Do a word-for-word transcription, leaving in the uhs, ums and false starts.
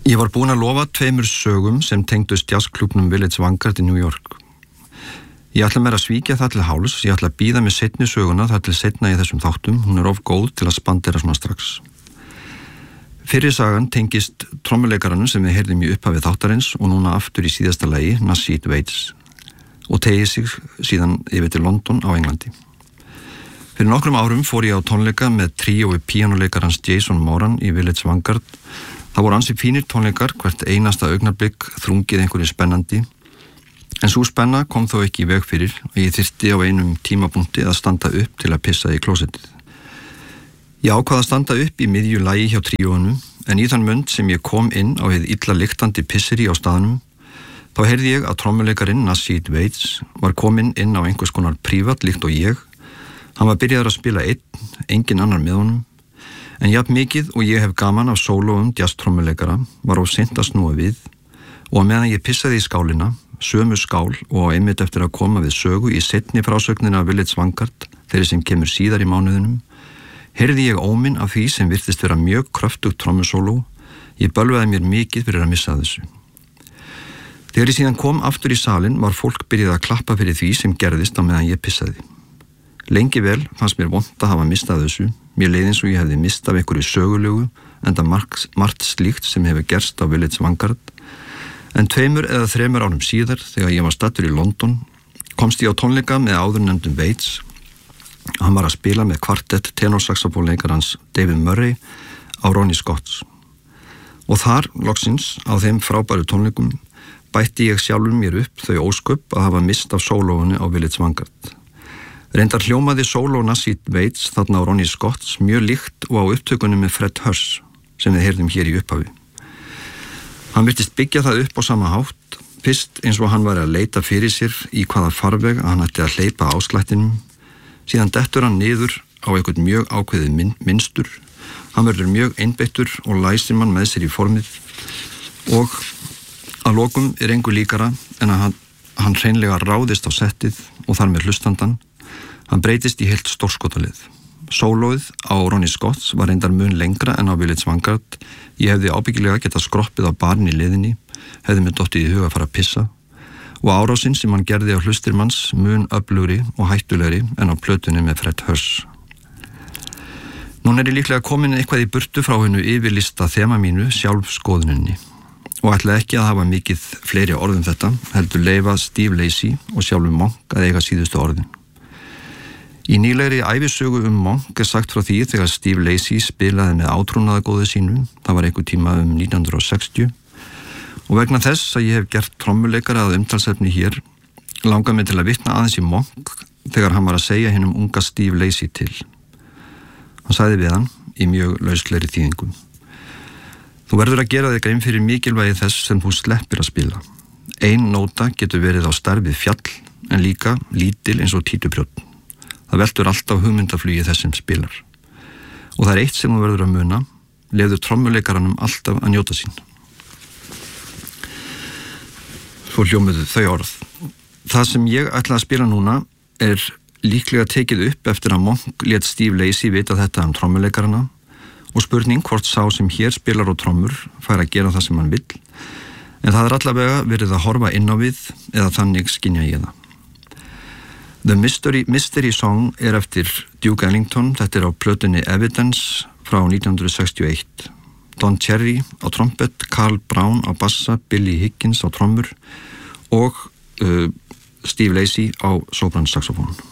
Ég var búin að lofa tveimur sögum sem tengdust jazzklúbnum Village Vanguard í New York. Ég ætla mér að svíkja það til háls, ég ætla að bíða með seinni söguna þar til seinna í þessum þáttum, hún er of góð til að spandera svona strax. Fyrri sagan tengist trommuleikaranum sem við heyrðum í upphafið þáttarins og núna aftur í síðasta lagi, Nasheed Waits, og tegið sig síðan yfir til London á Englandi. Fyrir nokkrum árum fór ég á tónleika með tríói píanóleikarans Jason Moran í Village Vanguard. Það voru ansi fínir tónleikar, hvert einasta augnablik þrungið einhverju spennandi, en svo spenna kom þó ekki í veg fyrir og ég þyrfti á einum tímapunkti að standa upp til að pissa í klósettið. Ég ákvað að standa upp í miðju lagi hjá tríóinu, en í þann mund sem ég kom inn á hið illa lyktandi pisseri á staðnum, þá heyrði ég að trommuleikarinn Nasheed Waits var kominn inn á einhvers konar prívat líkt og ég. Hann var byrjaður að spila einn, engin annar með honum, en jafn mikið og ég hef gaman af sólóum jazztrommuleikara var of seint að snúa við og meðan ég pissaði í skálina, sömu skál og einmitt eftir að koma við sögu í seinni frásögnina af Village Vanguard, þeirri sem kemur síðar í mánuðinum, heyrði ég óminn af því sem virtist vera mjög kröftugt trommusóló. Ég bölvaði mér mikið fyrir að missa þessu. Þegar ég síðan kom aftur í salin var fólk byrjað að klappa fyrir því sem gerðist á meðan ég pissaði. Lengi vel fannst mér vont að hafa mistað þessu. Mér leið eins og ég hefði mistað einhverju sögulegu, enda margt slíkt sem hefur gerst á Village Vanguard. En tveimur eða þremur árum síðar, þegar ég var staddur í London, komst ég á tónleika með áðurnefndum Waits. Hann var að spila með kvartett tenorsaxofónleikarans David Murray á Ronnie Scott's. Og þar, loksins, á þeim frábæru tónleikum, bætti ég sjálfur mér upp þau ósköp að hafa mist af sólóinu á Village Vanguard. Reyndar hljómaði sóló Nasheed Waits þarna á Ronnie Scott's mjög líkt og á upptökunum með Fred Hurst sem við heyrðum hér í upphafi. Hann virtist byggja það upp á sama hátt, fyrst eins og hann var að leita fyrir sér í hvaða farveg að hann ætti að hleypa áslættinum, síðan dettur hann niður á einhvern mjög ákveðið min- minnstur, hann verður mjög einbeittur og læsir mann með sér í formið og að lokum er engu líkara en að hann, hann hreinlega ráðist á settið og þar með hlustandan. Hann breytist í heilt stórskotalið. Sólóið á Ronnie Scott's var reyndar mun lengra en á Village Vanguard. Ég hefði ábyggilega getað skroppið á barn í liðinni, hefði mér dottið í huga að fara að pissa og árásinn sem hann gerði á hlustirmanns mun öflugri og hættulegri en á plötunni með Fred Hurst. Nún er ég líklega komin eitthvað í burtu frá hennu yfirlista þema mínu sjálfskoðuninni og ætla ekki að hafa mikið fleiri orðum þetta, heldur leyfa Steve Lacy og sjálfur Monk að eiga síðustu orðin. Í nýlegri ævisögu um Monk er sagt frá því þegar Steve Lacy spilaði með átrúnaðargóðu sínu, það var einhver tíma um nítján hundruð sextíu, og vegna þess að ég hef gert trommuleikara að umtalsefni hér, langar mig til að vitna aðeins í Monk þegar hann var að segja hinum unga Steve Lacy til. Hann sagði við hann í mjög lauslegri þýðingu: Þú verður að gera þig grein fyrir mikilvægi þess sem þú sleppir að spila. Ein nóta getur verið á stærð við fjall, en líka lítil eins og títuprjónn. Það veltur alltaf hugmyndaflugi þess sem spilar. Og það er eitt sem þú verður að muna, leyfðu trommuleikaranum alltaf að njóta sín. Svo hljómuðu þau orð. Það sem ég ætla að spila núna er líklega tekið upp eftir að Monk lét Steve Lacy vita þetta um trommuleikarana og spurning hvort sá sem hér spilar á trommur fær að gera það sem hann vill, en það er allavega verið að horfa inn á við eða þannig skynja ég það. The Mystery, Mystery Song er eftir Duke Ellington, þetta er á plötunni Evidence frá nítján hundruð sextíu og eitt. Don Cherry á trompet, Carl Brown á bassa, Billy Higgins á trommur og uh, Steve Lacy á sopransaxofón.